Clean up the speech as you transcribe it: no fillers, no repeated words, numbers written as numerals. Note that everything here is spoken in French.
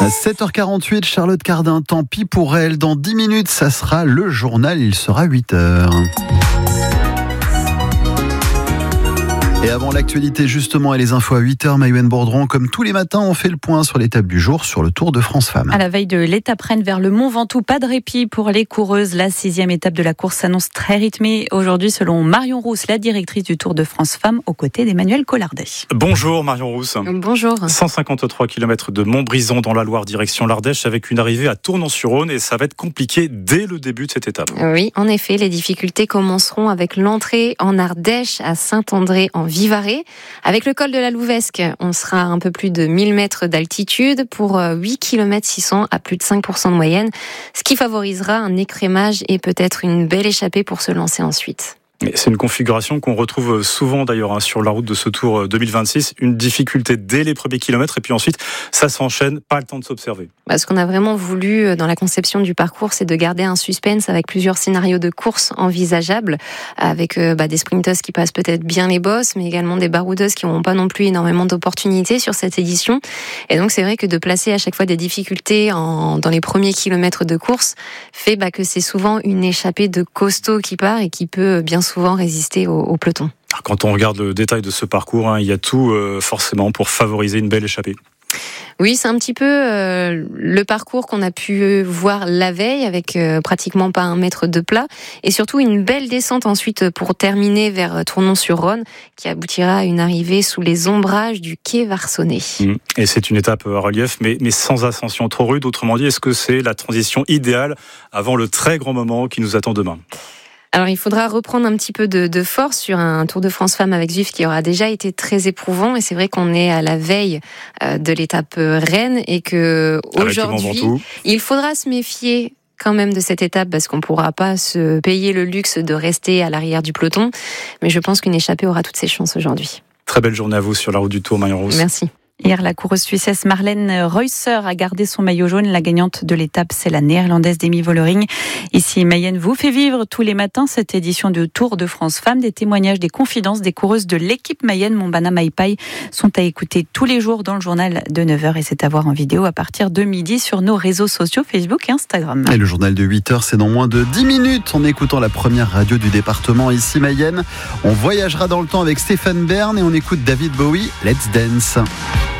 À 7h48, Charlotte Cardin, tant pis pour elle. Dans 10 minutes, ça sera le journal, il sera 8h. Et avant l'actualité justement et les infos à 8h, Maïwen Bourdron, comme tous les matins, on fait le point sur l'étape du jour sur le Tour de France Femmes. À la veille de l'étape Rennes vers le Mont Ventoux, pas de répit pour les coureuses. La 6e étape de la course s'annonce très rythmée aujourd'hui selon Marion Rousse, la directrice du Tour de France Femmes, aux côtés d'Emmanuel Collardet. Bonjour Marion Rousse. Bonjour. 153 km de Montbrison dans la Loire, direction l'Ardèche, avec une arrivée à Tournon-sur-Rhône, et ça va être compliqué dès le début de cette étape. Oui, en effet, les difficultés commenceront avec l'entrée en Ardèche à Saint-André en Vivarais. Avec le col de la Louvesque, on sera à un peu plus de 1000 mètres d'altitude pour 8 km 600 à plus de 5% de moyenne, ce qui favorisera un écrémage et peut-être une belle échappée pour se lancer ensuite. C'est une configuration qu'on retrouve souvent d'ailleurs sur la route de ce Tour 2026. Une difficulté dès les premiers kilomètres et puis ensuite ça s'enchaîne, pas le temps de s'observer. Ce qu'on a vraiment voulu dans la conception du parcours, c'est de garder un suspense avec plusieurs scénarios de course envisageables, avec des sprinteuses qui passent peut-être bien les bosses, mais également des baroudeuses qui n'auront pas non plus énormément d'opportunités sur cette édition. Et donc c'est vrai que de placer à chaque fois des difficultés dans les premiers kilomètres de course fait que c'est souvent une échappée de costaud qui part et qui peut bien souvent résister au peloton. Quand on regarde le détail de ce parcours, il y a tout forcément pour favoriser une belle échappée. Oui, c'est un petit peu le parcours qu'on a pu voir la veille avec pratiquement pas un mètre de plat et surtout une belle descente ensuite pour terminer vers Tournon-sur-Rhône qui aboutira à une arrivée sous les ombrages du quai Varsonnet. Et c'est une étape à relief mais sans ascension trop rude. Autrement dit, est-ce que c'est la transition idéale avant le très grand moment qui nous attend demain ? Alors, il faudra reprendre un petit peu de force sur un Tour de France Femmes avec Zwift qui aura déjà été très éprouvant. Et c'est vrai qu'on est à la veille de l'étape Rennes et que aujourd'hui, il faudra se méfier quand même de cette étape parce qu'on ne pourra pas se payer le luxe de rester à l'arrière du peloton. Mais je pense qu'une échappée aura toutes ses chances aujourd'hui. Très belle journée à vous sur la route du Tour, Marion Rousse. Merci. Hier, la coureuse suissesse Marlène Reusser a gardé son maillot jaune. La gagnante de l'étape, c'est la néerlandaise Demi Vollering. Ici, Mayenne vous fait vivre tous les matins cette édition du Tour de France Femmes. Des témoignages, des confidences des coureuses de l'équipe Mayenne Montbana Maipai sont à écouter tous les jours dans le journal de 9h et c'est à voir en vidéo à partir de midi sur nos réseaux sociaux Facebook et Instagram. Et le journal de 8h, c'est dans moins de 10 minutes. En écoutant la première radio du département ici Mayenne, on voyagera dans le temps avec Stéphane Bern et on écoute David Bowie, Let's Dance.